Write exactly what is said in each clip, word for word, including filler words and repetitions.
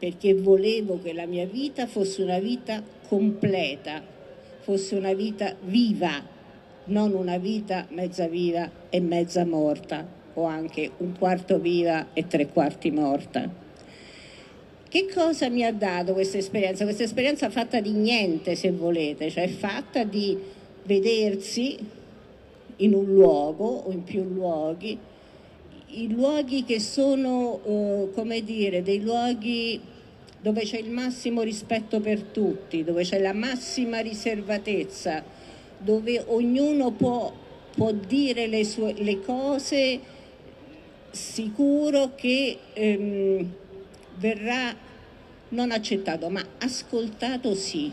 perché volevo che la mia vita fosse una vita completa, fosse una vita viva, non una vita mezza viva e mezza morta, o anche un quarto viva e tre quarti morta. Che cosa mi ha dato questa esperienza? Questa esperienza fatta di niente, se volete, cioè fatta di vedersi in un luogo o in più luoghi, i luoghi che sono, eh, come dire, dei luoghi dove c'è il massimo rispetto per tutti, dove c'è la massima riservatezza, dove ognuno può, può dire le, sue, le cose sicuro che ehm, verrà non accettato, ma ascoltato sì.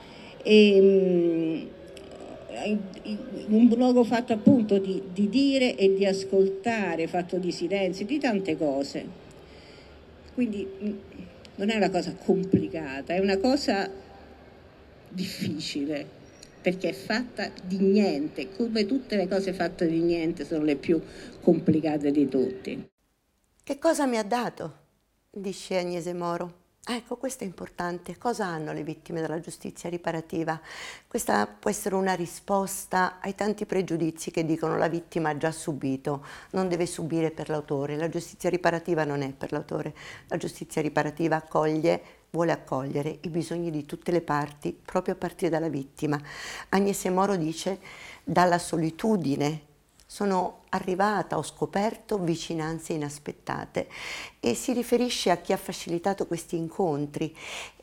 E, un luogo fatto appunto di, di dire e di ascoltare, fatto di silenzi, di tante cose. Quindi non è una cosa complicata, è una cosa difficile, perché è fatta di niente, come tutte le cose fatte di niente sono le più complicate di tutti. Che cosa mi ha dato? Dice Agnese Moro. Ecco, questo è importante. Cosa hanno le vittime della giustizia riparativa? Questa può essere una risposta ai tanti pregiudizi che dicono la vittima ha già subito, non deve subire per l'autore. La giustizia riparativa non è per l'autore. La giustizia riparativa accoglie, vuole accogliere i bisogni di tutte le parti, proprio a partire dalla vittima. Agnese Moro dice, dalla solitudine sono arrivata, ho scoperto vicinanze inaspettate, e si riferisce a chi ha facilitato questi incontri,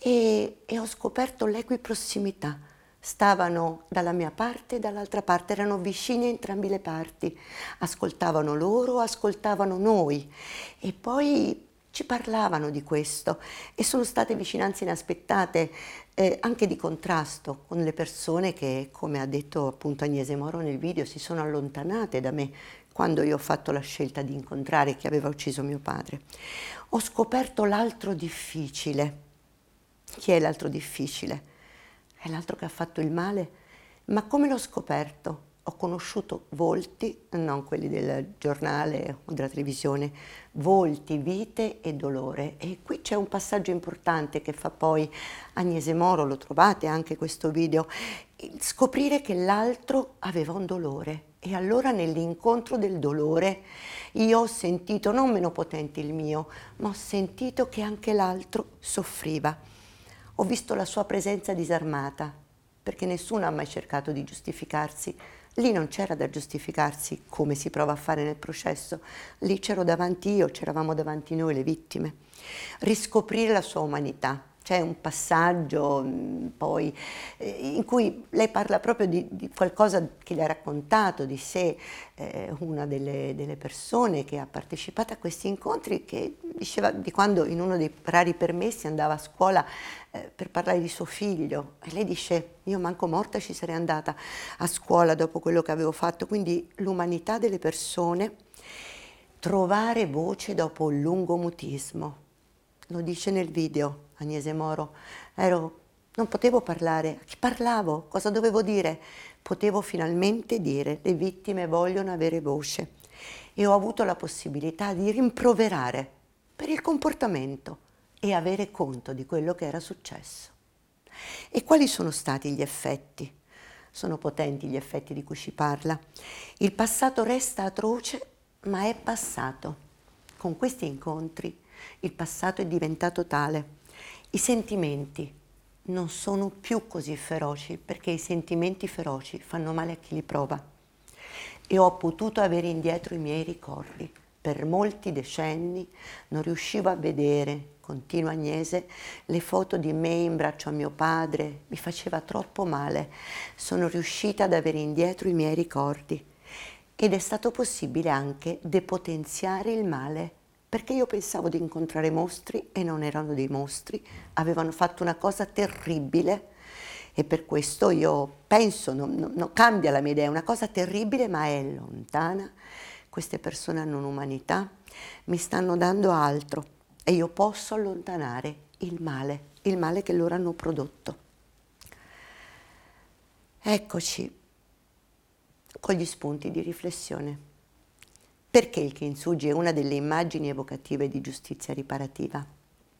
e, e ho scoperto l'equiprossimità. Stavano dalla mia parte e dall'altra parte, erano vicini a entrambi le parti, ascoltavano loro, ascoltavano noi, e poi ci parlavano di questo, e sono state vicinanze inaspettate, eh, anche di contrasto con le persone che, come ha detto appunto Agnese Moro nel video, si sono allontanate da me quando io ho fatto la scelta di incontrare chi aveva ucciso mio padre. Ho scoperto l'altro difficile. Chi è l'altro difficile? È l'altro che ha fatto il male? Ma come l'ho scoperto? Ho conosciuto volti, non quelli del giornale o della televisione, volti, vite e dolore. E qui c'è un passaggio importante che fa poi Agnese Moro, lo trovate anche questo video, scoprire che l'altro aveva un dolore. E allora nell'incontro del dolore io ho sentito, non meno potente il mio, ma ho sentito che anche l'altro soffriva. Ho visto la sua presenza disarmata, perché nessuno ha mai cercato di giustificarsi. Lì non c'era da giustificarsi, come si prova a fare nel processo. Lì c'ero davanti io, c'eravamo davanti noi le vittime. Riscoprire la sua umanità. C'è un passaggio mh, poi eh, in cui lei parla proprio di, di qualcosa che le ha raccontato di sé, eh, una delle, delle persone che ha partecipato a questi incontri, che diceva di quando in uno dei rari permessi andava a scuola eh, per parlare di suo figlio, e lei dice: io manco morta ci sarei andata a scuola dopo quello che avevo fatto. Quindi l'umanità delle persone, trovare voce dopo un lungo mutismo. Lo dice nel video Agnese Moro, ero, non potevo parlare, a chi parlavo? Cosa dovevo dire? Potevo finalmente dire, le vittime vogliono avere voce, e ho avuto la possibilità di rimproverare per il comportamento e avere conto di quello che era successo. E quali sono stati gli effetti? Sono potenti gli effetti di cui ci parla. Il passato resta atroce, ma è passato. Con questi incontri il passato è diventato tale. I sentimenti non sono più così feroci, perché i sentimenti feroci fanno male a chi li prova. E ho potuto avere indietro i miei ricordi. Per molti decenni non riuscivo a vedere, continua Agnese, le foto di me in braccio a mio padre, mi faceva troppo male. Sono riuscita ad avere indietro i miei ricordi. Ed è stato possibile anche depotenziare il male, perché io pensavo di incontrare mostri e non erano dei mostri, avevano fatto una cosa terribile, e per questo io penso, non, non, non cambia la mia idea, è una cosa terribile ma è lontana, queste persone hanno un'umanità, mi stanno dando altro e io posso allontanare il male, il male che loro hanno prodotto. Eccoci con gli spunti di riflessione. Perché il kintsugi è una delle immagini evocative di giustizia riparativa?